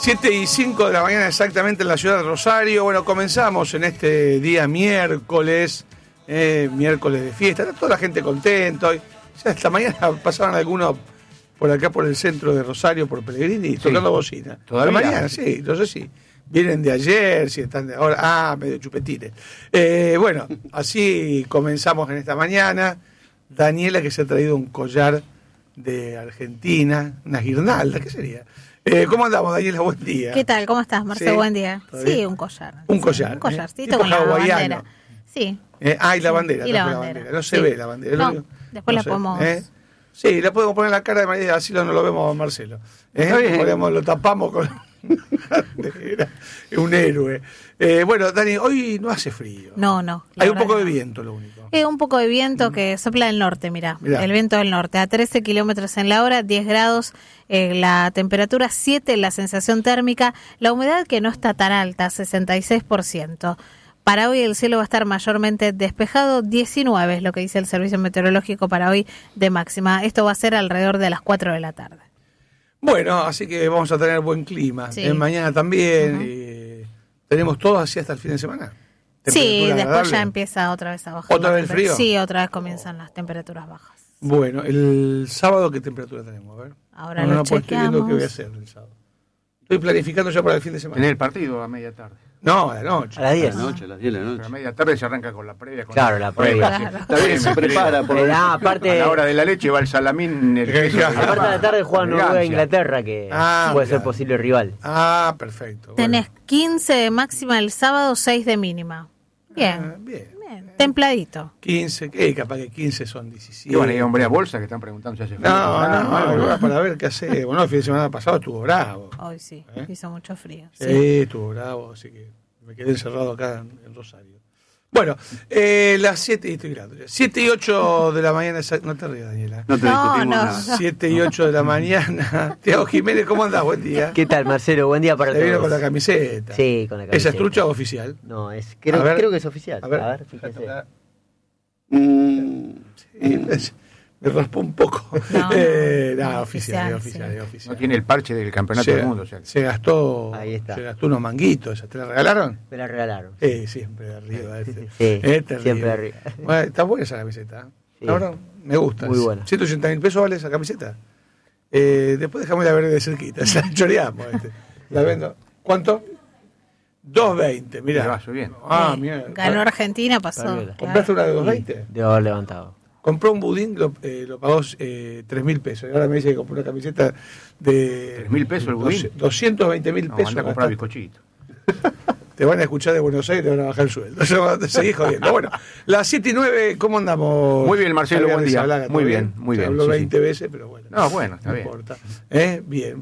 7:05 de la mañana exactamente en la ciudad de Rosario. Bueno, comenzamos en este día miércoles de fiesta. Está toda la gente contenta hoy. Ya esta mañana pasaban algunos por acá por el centro de Rosario, por Pellegrini, tocando bocina. ¿Todavía? Esta mañana, sí, no sé si vienen de ayer, si están de ahora, medio chupetines. Bueno, así comenzamos en esta mañana. Daniela, que se ha traído un collar de Argentina, una guirnalda, ¿qué sería? ¿Cómo andamos, Daniela? Buen día. ¿Qué tal? ¿Cómo estás, Marcelo? ¿Sí? Buen día. ¿Todavía? Sí, un collar. Un collar. Un collarcito tipo con la hawaiano. bandera. Sí. Y la bandera. Y la bandera. No se ve la bandera. No, después la podemos... Sí, la podemos poner en la cara de María, así no lo vemos a Marcelo. Lo tapamos con bandera. Es un héroe. Bueno, Dani, hoy no hace frío. No. Hay un poco de viento, lo único. Un poco de viento que sopla del norte, mirá. El viento del norte, a 13 kilómetros en la hora, 10 grados, la temperatura 7, la sensación térmica, la humedad que no está tan alta, 66%. Para hoy el cielo va a estar mayormente despejado, 19 es lo que dice el servicio meteorológico para hoy de máxima. Esto va a ser alrededor de las 4 de la tarde. Bueno, así que vamos a tener buen clima. Sí. Mañana también. Tenemos todo así hasta el fin de semana. Sí, después agradable. ya empieza otra vez a bajar. ¿Otra vez el frío? Sí, otra vez comienzan las temperaturas bajas. Bueno, el sábado, ¿qué temperatura tenemos? A ver. Ahora No, lo pues estoy viendo chequeamos. qué voy a hacer el sábado. Estoy planificando ya para el fin de semana. ¿Tenés el partido a media tarde? No, a la noche. A las 10. A las 10 de la Pero a noche. media tarde se arranca con la previa. Claro, la previa. Claro. Está bien, Se prepara por Aparte, A la hora de la leche va el salamín. El queso, aparte de la tarde juegan Noruega e Elegancia. Inglaterra, que puede ser posible rival. Ah, perfecto. Tenés 15 de máxima el sábado, 6 de mínima. Bien, Bien. templadito. 15, capaz que 15 son 17. Y bueno, hay hombre a bolsa que están preguntando si hace frío. No, para ver qué hace. Bueno, el fin de semana pasado estuvo bravo. Hoy sí, hizo mucho frío. Sí, Sí. estuvo bravo, así que me quedé encerrado acá en Rosario. Bueno, las 7 y estoy grande. 7 y 8 de la mañana, no te rías, Daniela. No te No, discutimos no. nada. 7 y 8 de la mañana. Tiago Jiménez, ¿cómo andás? Buen día. ¿Qué tal, Marcelo? Buen día para Te vino todos. con la camiseta. Sí, con la camiseta. ¿Esa es trucha o oficial? No, A ver. creo que es oficial. A ver, fíjese. Sí, me raspó un poco. No, oficial, oficial, es oficial. No tiene el parche del campeonato del mundo. O sea, Se gastó, Ahí está. se gastó unos manguitos. ¿Te la regalaron? Me la regalaron. Siempre de arriba. Sí, Terrible. siempre arriba. Bueno, está buena esa camiseta. Sí. Ahora me gusta. Muy buena. 180.000 pesos vale esa camiseta. Después dejame la ver de cerquita. La choreamos. La vendo. ¿Cuánto? 2.20, mirá. Le va subiendo. Ah, Sí. mira. Ganó Argentina, pasó. Claro. ¿Compraste una de 2.20? De haber levantado. Compró un budín, lo pagó 3.000 pesos. Y ahora me dice que compró una camiseta de... ¿3.000 pesos el budín? 220.000 no, pesos. anda a comprar bizcochito. Te van a escuchar de Buenos Aires y te van a bajar el sueldo. Seguís jodiendo. Bueno, las 7 y 9, ¿cómo andamos? Muy bien, Marcelo, buen día. Blaga, Muy ¿todo bien, muy Se bien, habló sí, 20 veces, pero bueno. No, bueno, está no bien. importa. Bien.